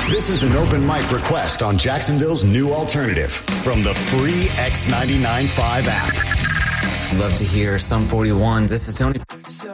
This is an open mic request on Jacksonville's new alternative from the free X99.5 app. Love to hear Sum 41. This is Tony.